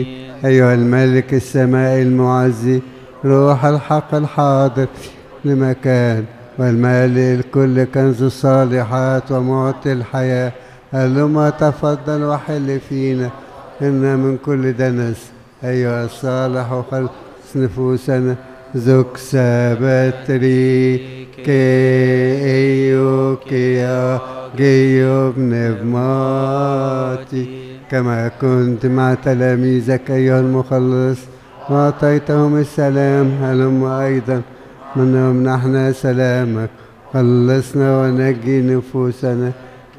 أيها الملك السماء المعزي، روح الحق الحاضر لمكان والمالئ الكل كنز الصالحات ومعطي الحياة، هلما تفضل وحل فينا إن من كل دنس أيها الصالح وخلص نفوسنا ذك سابتري كي ايوكيا جيوب نبماتي، كما كنت مع تلاميذك أيها المخلص وأعطيتهم السلام، هلم أيضا منهم نحن سلامك، خلصنا ونجي نفوسنا